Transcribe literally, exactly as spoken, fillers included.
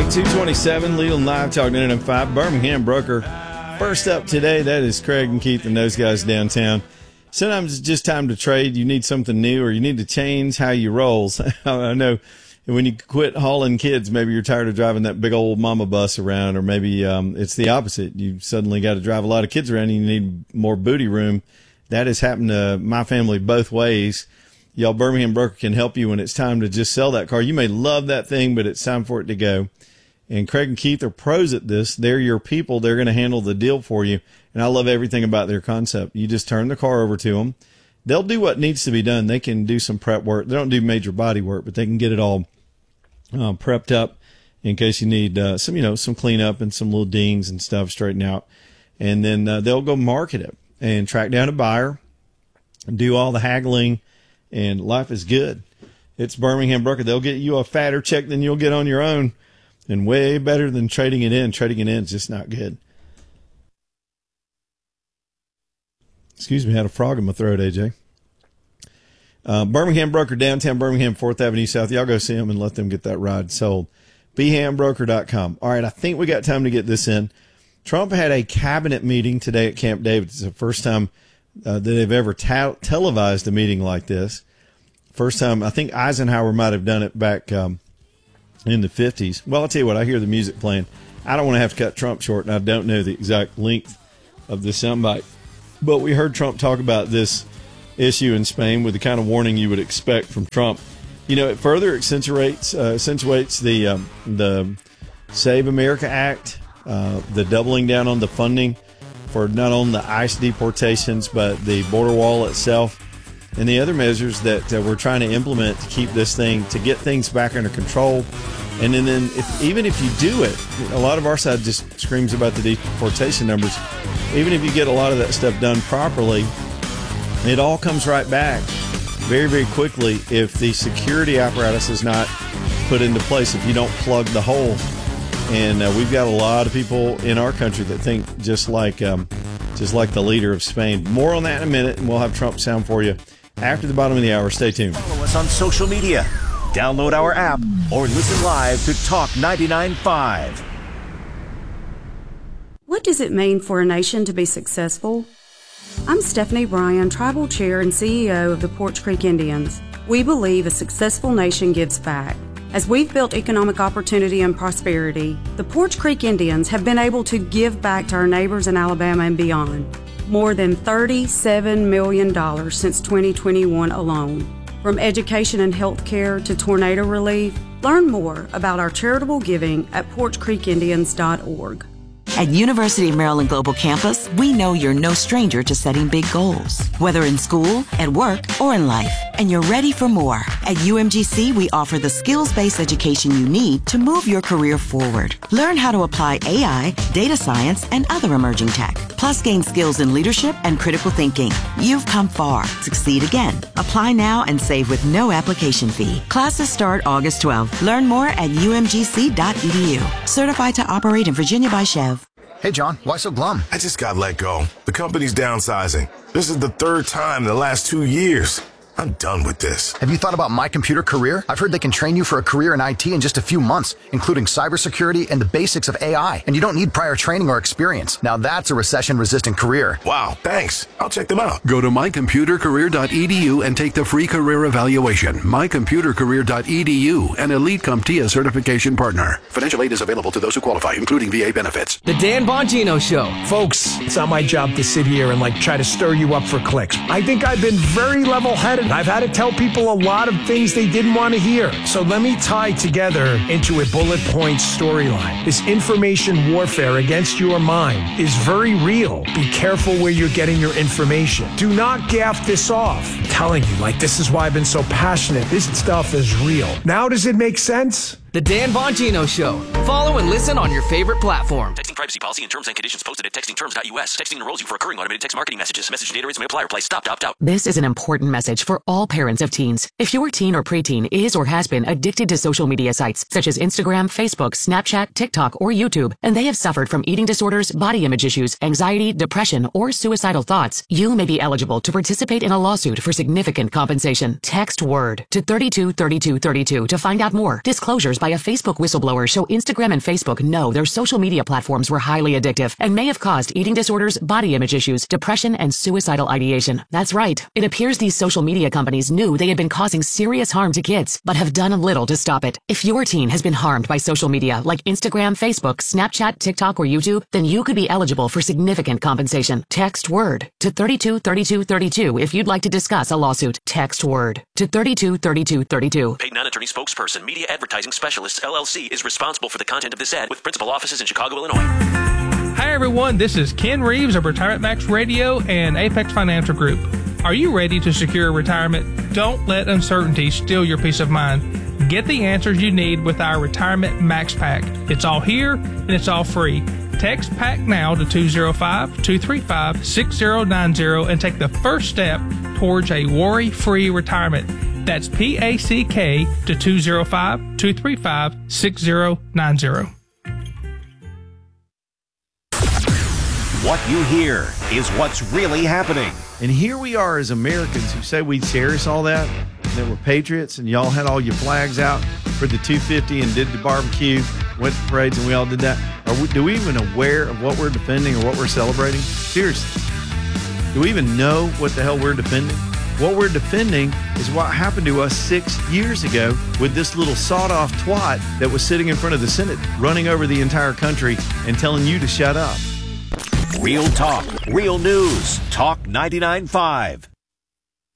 eight, two twenty-seven, Leland Live, Talk nine oh five, Birmingham Broker. First up today, that is Craig and Keith and those guys downtown. Sometimes it's just time to trade. You need something new or you need to change how you roll. I know when you quit hauling kids, maybe you're tired of driving that big old mama bus around, or maybe um, it's the opposite. You suddenly got to drive a lot of kids around and you need more booty room. That has happened to my family both ways. Y'all, Birmingham Broker can help you when it's time to just sell that car. You may love that thing, but it's time for it to go. And Craig and Keith are pros at this. They're your people. They're going to handle the deal for you. And I love everything about their concept. You just turn the car over to them. They'll do what needs to be done. They can do some prep work. They don't do major body work, but they can get it all uh, prepped up in case you need uh, some, you know, some cleanup and some little dings and stuff straightened out. And then uh, they'll go market it and track down a buyer and do all the haggling. And life is good. It's Birmingham Broker. They'll get you a fatter check than you'll get on your own, and way better than trading it in. Trading it in is just not good. Excuse me, I had a frog in my throat, A J. Uh, Birmingham Broker, downtown Birmingham, fourth Avenue South. Y'all go see them and let them get that ride sold. B ham broker dot com. All right, I think we got time to get this in. Trump had a cabinet meeting today at Camp David. It's the first time Uh, that they've ever ta- televised a meeting like this. First time, I think Eisenhower might have done it back um, in the fifties. Well, I'll tell you what, I hear the music playing. I don't want to have to cut Trump short, and I don't know the exact length of the soundbite. But we heard Trump talk about this issue in Spain with the kind of warning you would expect from Trump. You know, it further accentuates uh, accentuates the um, the Save America Act, uh, the doubling down on the funding for not only the ICE deportations, but the border wall itself and the other measures that uh, we're trying to implement to keep this thing, to get things back under control. And then, then if, even if you do it, a lot of our side just screams about the deportation numbers. Even if you get a lot of that stuff done properly, it all comes right back very, very quickly if the security apparatus is not put into place, if you don't plug the hole. And uh, we've got a lot of people in our country that think just like um, just like the leader of Spain. More on that in a minute, and we'll have Trump sound for you after the bottom of the hour. Stay tuned. Follow us on social media. Download our app or listen live to Talk ninety-nine point five. What does it mean for a nation to be successful? I'm Stephanie Bryan, Tribal Chair and C E O of the Poarch Creek Indians. We believe a successful nation gives back. As we've built economic opportunity and prosperity, the Poarch Creek Indians have been able to give back to our neighbors in Alabama and beyond. More than thirty-seven million dollars since twenty twenty-one alone. From education and health care to tornado relief, learn more about our charitable giving at poarch creek indians dot org. At University of Maryland Global Campus, we know you're no stranger to setting big goals, whether in school, at work, or in life, and you're ready for more. At U M G C, we offer the skills-based education you need to move your career forward. Learn how to apply A I, data science, and other emerging tech, plus gain skills in leadership and critical thinking. You've come far. Succeed again. Apply now and save with no application fee. Classes start August twelfth. Learn more at u m g c dot e d u. Certified to operate in Virginia by Chev. Hey, John, why so glum? I just got let go. The company's downsizing. This is the third time in the last two years. I'm done with this. Have you thought about My Computer Career? I've heard they can train you for a career in I T in just a few months, including cybersecurity and the basics of A I. And you don't need prior training or experience. Now that's a recession-resistant career. Wow, thanks. I'll check them out. Go to my computer career dot e d u and take the free career evaluation. my computer career dot e d u, an Elite CompTIA certification partner. Financial aid is available to those who qualify, including V A benefits. The Dan Bongino Show. Folks, it's not my job to sit here and like try to stir you up for clicks. I think I've been very level-headed. I've had to tell people a lot of things they didn't want to hear. So let me tie together into a bullet point storyline. This information warfare against your mind is very real. Be careful where you're getting your information. Do not gaff this off. I'm telling you, like, this is why I've been so passionate. This stuff is real. Now does it make sense? The Dan Bongino Show. Follow and listen on your favorite platform. Texting privacy policy and terms and conditions posted at texting terms dot u s. Texting enrolls you for recurring automated text marketing messages. Message data rates may apply. Reply stop, opt out. This is an important message for all parents of teens. If your teen or preteen is or has been addicted to social media sites such as Instagram, Facebook, Snapchat, TikTok, or YouTube, and they have suffered from eating disorders, body image issues, anxiety, depression, or suicidal thoughts, you may be eligible to participate in a lawsuit for significant significant compensation. Text WORD to thirty-two thirty-two thirty-two to find out more. Disclosures by a Facebook whistleblower show Instagram and Facebook know their social media platforms were highly addictive and may have caused eating disorders, body image issues, depression, and suicidal ideation. That's right. It appears these social media companies knew they had been causing serious harm to kids, but have done little to stop it. If your teen has been harmed by social media like Instagram, Facebook, Snapchat, TikTok, or YouTube, then you could be eligible for significant compensation. Text WORD to thirty-two thirty-two thirty-two if you'd like to discuss a lawsuit. Text WORD to thirty-two thirty-two thirty-two. Paid non-attorney spokesperson, Media Advertising Specialists, L L C, is responsible for the content of this ad with principal offices in Chicago, Illinois. Hi, everyone. This is Ken Reeves of Retirement Max Radio and Apex Financial Group. Are you ready to secure retirement? Don't let uncertainty steal your peace of mind. Get the answers you need with our Retirement Max Pack. It's all here, and it's all free. Text PACK now to two oh five, two three five, six oh nine oh and take the first step towards a worry-free retirement. That's P A C K to two oh five, two three five, six oh nine oh. What you hear is what's really happening. And here we are as Americans who say we cherish all that, that we're patriots, and y'all had all your flags out for the two fifty and did the barbecue, went to parades, and we all did that. Are we, do we even aware of what we're defending or what we're celebrating? Seriously. Do we even know what the hell we're defending? What we're defending is what happened to us six years ago with this little sawed-off twat that was sitting in front of the Senate, running over the entire country and telling you to shut up. Real talk, real news. Talk ninety-nine point five.